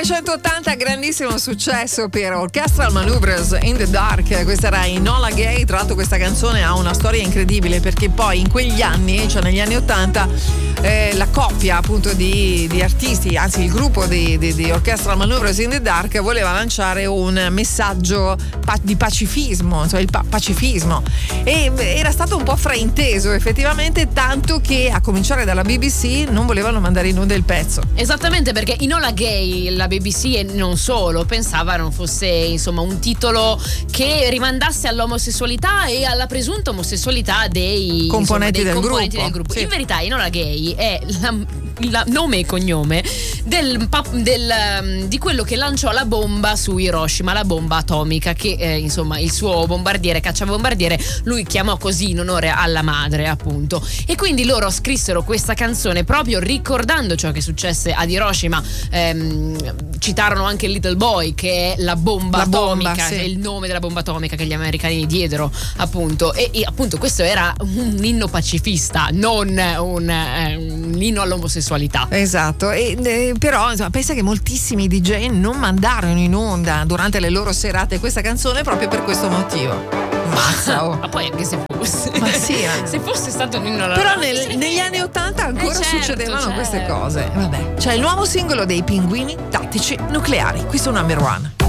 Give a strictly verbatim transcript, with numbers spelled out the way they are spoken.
millenovecentottanta, grandissimo successo per Orchestral Manoeuvres in the Dark. Questa era Enola Gay. Tra l'altro questa canzone ha una storia incredibile, perché poi in quegli anni, cioè negli anni ottanta, eh, la coppia appunto di, di artisti, anzi il gruppo di, di, di Orchestral Manoeuvres in the Dark voleva lanciare un messaggio pa- di pacifismo, cioè il pa- pacifismo, e era stato un po' frainteso effettivamente, tanto che a cominciare dalla B B C non volevano mandare in onda il pezzo. Esattamente, perché Enola Gay, la B B C e non solo, pensavano fosse insomma un titolo che rimandasse all'omosessualità e alla presunta omosessualità dei componenti, insomma, dei del, componenti gruppo. del gruppo. Sì. In verità Enola Gay è la, la nome e cognome del, del, di quello che lanciò la bomba su Hiroshima, la bomba atomica, che eh, insomma il suo bombardiere, cacciabombardiere, lui chiamò così in onore alla madre, appunto. E quindi loro scrissero questa canzone proprio ricordando ciò che successe ad Hiroshima. Ehm, citarono anche Little Boy, che è la bomba la atomica, bomba, sì. è il nome della bomba atomica che gli americani diedero, appunto. E, e appunto questo era un inno pacifista, non un, eh, un inno all'omosessualità. Esatto, e, eh, però insomma, pensa che moltissimi D J non mandarono in onda durante le loro serate questa canzone proprio per questo motivo. Mazza, oh. Ma poi anche se fosse, ma sì, eh. se fosse stato un inno alla però nel, negli anni ottanta ancora eh certo, succedevano certo. queste cose. Vabbè, c'è il nuovo singolo dei Pinguini Tattici Nucleari, qui su Number One.